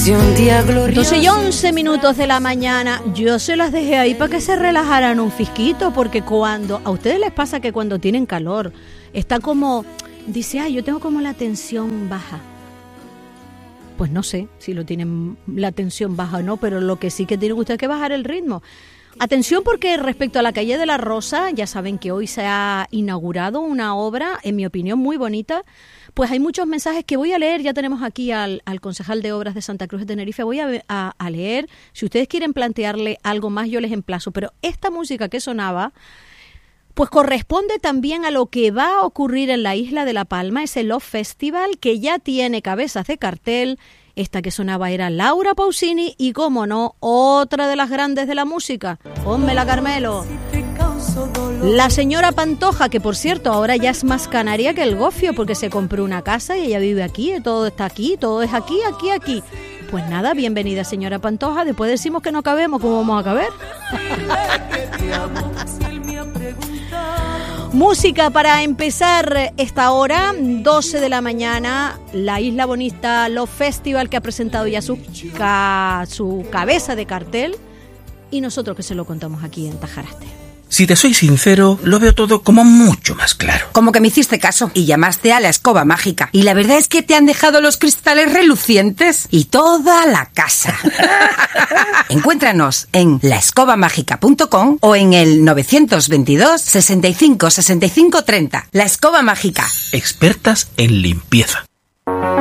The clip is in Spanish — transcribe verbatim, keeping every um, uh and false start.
Si un día glorioso... doce y once minutos de la mañana. Yo se las dejé ahí para que se relajaran un fisquito, porque cuando a ustedes les pasa que cuando tienen calor está como, dice, ay, yo tengo como la tensión baja. Pues no sé si lo tienen la tensión baja o no, pero lo que sí que tienen ustedes que bajar el ritmo. Atención, porque respecto a la calle de la Rosa, ya saben que hoy se ha inaugurado una obra, en mi opinión, muy bonita. Pues hay muchos mensajes que voy a leer. Ya tenemos aquí al, al concejal de Obras de Santa Cruz de Tenerife. Voy a, a, a leer. Si ustedes quieren plantearle algo más, yo les emplazo. Pero esta música que sonaba, pues corresponde también a lo que va a ocurrir en la isla de La Palma, ese Love Festival que ya tiene cabezas de cartel. Esta que sonaba era Laura Pausini y, cómo no, otra de las grandes de la música. Pónmela, Carmelo. La señora Pantoja, que por cierto ahora ya es más canaria que el gofio porque se compró una casa y ella vive aquí, todo está aquí, todo es aquí, aquí, aquí. Pues nada, bienvenida señora Pantoja. Después decimos que no cabemos, ¿cómo vamos a caber? Música para empezar esta hora, doce de la mañana, la Isla Bonita Love Festival, que ha presentado ya su, ca, su cabeza de cartel, y nosotros que se lo contamos aquí en Tajaraste. Si te soy sincero, lo veo todo como mucho más claro. Como que me hiciste caso y llamaste a la escoba mágica. Y la verdad es que te han dejado los cristales relucientes y toda la casa. Encuéntranos en la escoba mágica punto com o en el novecientos veintidós, sesenta y cinco, sesenta y cinco, treinta. La Escoba Mágica. Expertas en limpieza.